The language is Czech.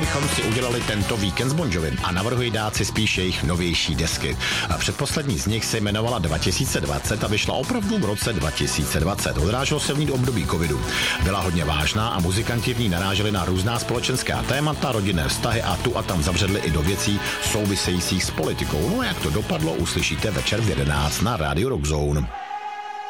bychom si udělali tento víkend s Bon Jovim a navrhuji dát si spíš jejich novější desky. A předposlední z nich se jmenovala 2020 a vyšla opravdu v roce 2020. Odráželo se v ní období covidu. Byla hodně vážná a muzikanti v ní naráželi na různá společenská témata, rodinné vztahy a tu a tam zabředli i do věcí souvisejících s politikou. No a jak to dopadlo, uslyšíte večer v 11 na Rádiu Rock Zone.